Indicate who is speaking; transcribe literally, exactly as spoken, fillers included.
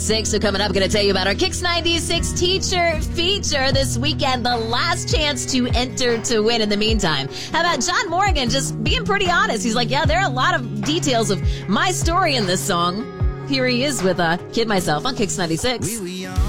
Speaker 1: Six, so coming up, going to tell you about our Kicks ninety-six teacher feature this weekend, the last chance to enter to win in the meantime. How about John Morgan just being pretty honest? He's like, yeah, there are a lot of details of my story in this song. Here he is with uh, Kid Myself on Kicks ninety-six.
Speaker 2: We were young.